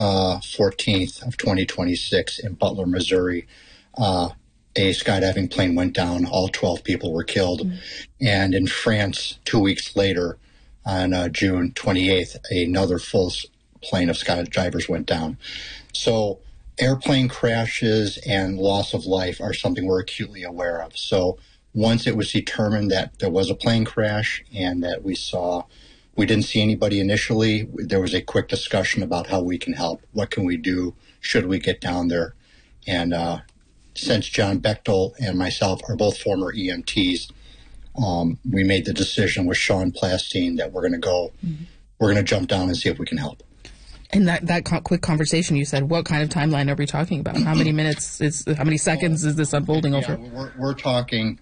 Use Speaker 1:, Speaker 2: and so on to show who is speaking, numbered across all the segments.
Speaker 1: 14th of 2026 in Butler, Missouri. A skydiving plane went down. All 12 people were killed. And in France, 2 weeks later, on June 28th, another full plane of skydivers went down. So airplane crashes and loss of life are something we're acutely aware of. So once it was determined that there was a plane crash and that we didn't see anybody initially, there was a quick discussion about how we can help. What can we do? Should we get down there? And since John Bechtel and myself are both former EMTs, we made the decision with Sean Plastine that we're going to jump down and see if we can help.
Speaker 2: And that quick conversation, you said, what kind of timeline are we talking about? How many minutes how many seconds is this unfolding over?
Speaker 1: We're talking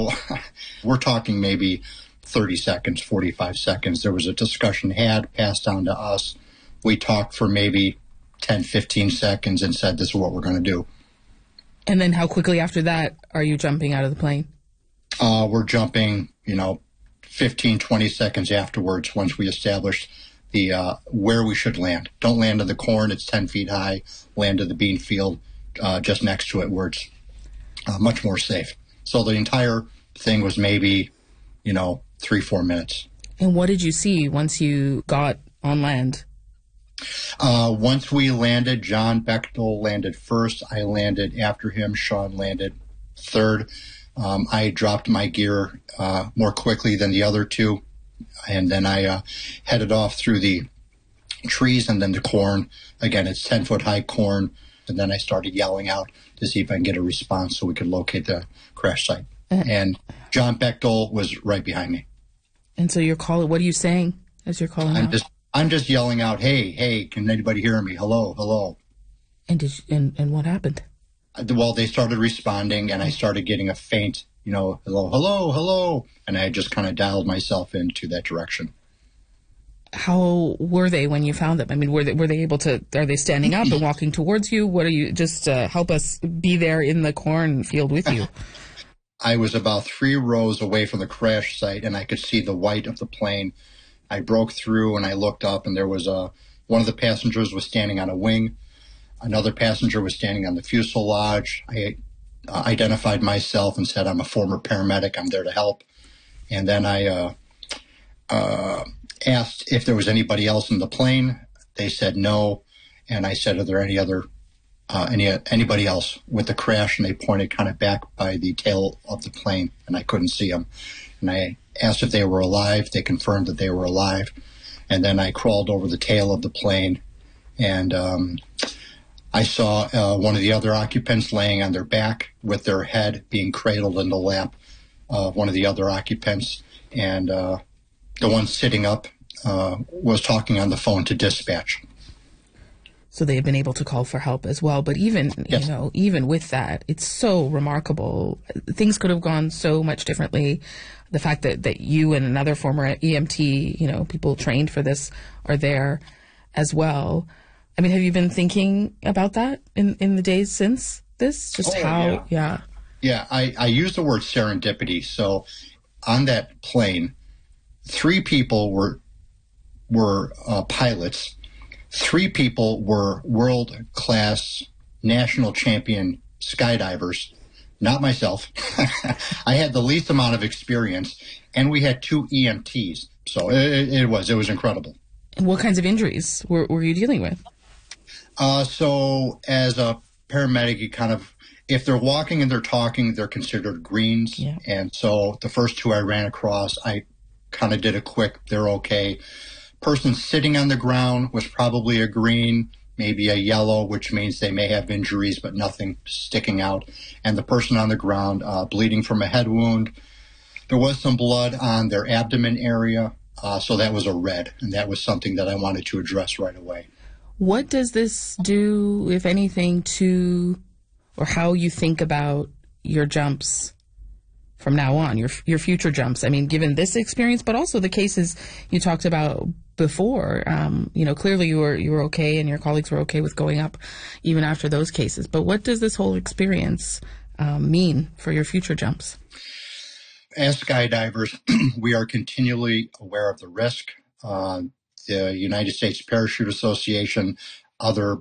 Speaker 1: maybe 30 seconds, 45 seconds. There was a discussion passed down to us. We talked for maybe 10, 15 seconds and said, this is what we're going to do.
Speaker 2: And then how quickly after that are you jumping out of the plane?
Speaker 1: We're jumping, 15, 20 seconds afterwards once we established where we should land. Don't land in the corn. It's 10 feet high. Land in the bean field just next to it where it's much more safe. So the entire thing was maybe, 3-4 minutes.
Speaker 2: And what did you see once you got on land?
Speaker 1: Once we landed, John Bechtel landed first. I landed after him. Sean landed third. I dropped my gear more quickly than the other two, and then I headed off through the trees and then the corn. Again, it's 10-foot high corn, and then I started yelling out to see if I can get a response so we could locate the crash site. And John Bechtel was right behind me.
Speaker 2: And so you're calling. What are you saying as you're calling out?
Speaker 1: I'm just yelling out, hey, can anybody hear me? Hello.
Speaker 2: And what happened?
Speaker 1: Well, they started responding, and I started getting a faint, hello, and I just kind of dialed myself into that direction.
Speaker 2: How were they when you found them? I mean, were they able to? Are they standing up and walking towards you? What are you? Just help us be there in the cornfield with you.
Speaker 1: I was about 3 rows away from the crash site, and I could see the white of the plane. I broke through, and I looked up, and there was one of the passengers was standing on a wing. Another passenger was standing on the fuselage. I identified myself and said, I'm a former paramedic. I'm there to help. And then I asked if there was anybody else in the plane. They said no. And I said, are there anybody else with the crash? And they pointed kind of back by the tail of the plane, and I couldn't see them. And I asked if they were alive. They confirmed that they were alive. And then I crawled over the tail of the plane, and I saw one of the other occupants laying on their back with their head being cradled in the lap of one of the other occupants. And the one sitting up was talking on the phone to dispatch.
Speaker 2: So they have been able to call for help as well. But even,
Speaker 1: yes.
Speaker 2: Even with that, it's so remarkable. Things could have gone so much differently. The fact that you and another former EMT, people trained for this, are there as well. I mean, have you been thinking about that in the days since this?
Speaker 1: Yeah, I use the word serendipity. So on that plane, 3 people were pilots. 3 people were world-class national champion skydivers, not myself. I had the least amount of experience, and we had 2 EMTs. So it was incredible.
Speaker 2: And what kinds of injuries were you dealing with?
Speaker 1: So as a paramedic, you kind of, if they're walking and they're talking, they're considered greens.
Speaker 2: Yeah.
Speaker 1: And so the first 2 I ran across, I kind of did a quick, they're okay. Person sitting on the ground was probably a green, maybe a yellow, which means they may have injuries, but nothing sticking out. And the person on the ground, bleeding from a head wound. There was some blood on their abdomen area. So that was a red, and that was something that I wanted to address right away.
Speaker 2: What does this do, if anything, to or how you think about your jumps from now on, your future jumps? I mean, given this experience, but also the cases you talked about before, clearly you were okay and your colleagues were okay with going up even after those cases. But what does this whole experience mean for your future jumps?
Speaker 1: As skydivers, we are continually aware of the risk. The United States Parachute Association, other